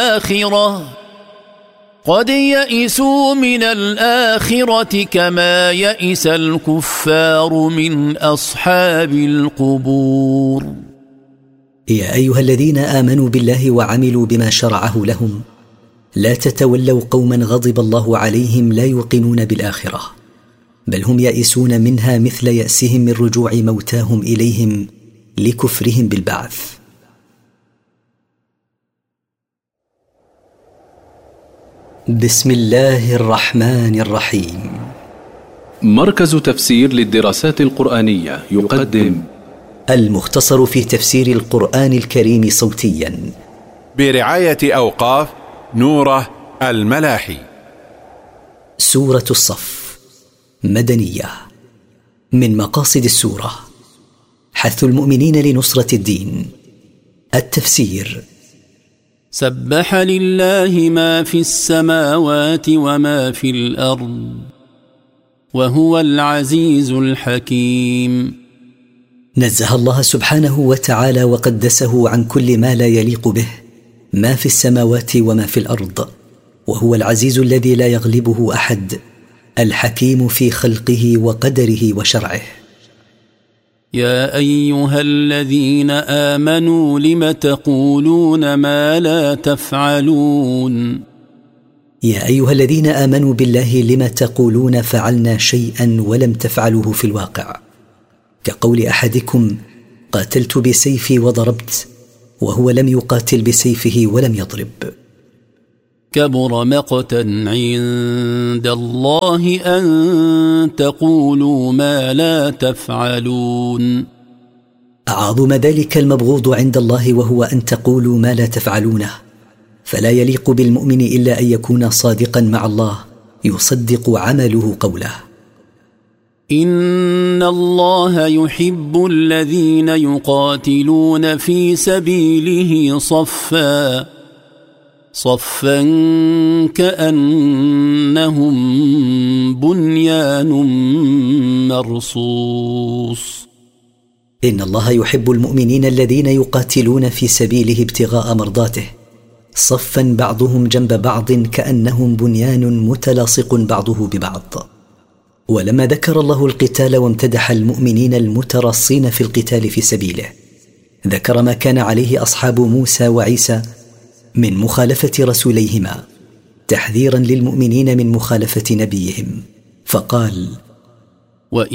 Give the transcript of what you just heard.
الآخرة قد يئسوا من الآخرة كما يئس الكفار من أصحاب القبور. يا أيها الذين آمنوا بالله وعملوا بما شرعه لهم لا تتولوا قوما غضب الله عليهم لا يوقنون بالآخرة، بل هم يئسون منها مثل يأسهم من رجوع موتاهم إليهم لكفرهم بالبعث. بسم الله الرحمن الرحيم. مركز تفسير للدراسات القرآنية يقدم المختصر في تفسير القرآن الكريم صوتيا برعاية أوقاف نوره الملاحي. سورة الصف مدنية. من مقاصد السورة حث المؤمنين لنصرة الدين. التفسير: سبح لله ما في السماوات وما في الأرض وهو العزيز الحكيم. نزه الله سبحانه وتعالى وقدسه عن كل ما لا يليق به، ما في السماوات وما في الأرض، وهو العزيز الذي لا يغلبه أحد، الحكيم في خلقه وقدره وشرعه. يا أيها الذين آمنوا لم تقولون ما لا تفعلون. يا أيها الذين آمنوا بالله لم تقولون فعلنا شيئا ولم تفعلوه في الواقع، كقول أحدكم قاتلت بسيفي وضربت، وهو لم يقاتل بسيفه ولم يضرب. كبر مقتا عند الله أن تقولوا ما لا تفعلون. أعظم ذلك المبغوض عند الله وهو أن تقولوا ما لا تفعلونه، فلا يليق بالمؤمن إلا أن يكون صادقا مع الله يصدق عمله قوله. إن الله يحب الذين يقاتلون في سبيله صفا كأنهم بنيان مرصوص. إن الله يحب المؤمنين الذين يقاتلون في سبيله ابتغاء مرضاته صفا بعضهم جنب بعض كأنهم بنيان متلاصق بعضه ببعض. ولما ذكر الله القتال وامتدح المؤمنين المترصين في القتال في سبيله، ذكر ما كان عليه أصحاب موسى وعيسى من مخالفة رسوليهما تحذيرا للمؤمنين من مخالفة نبيهم، فقال: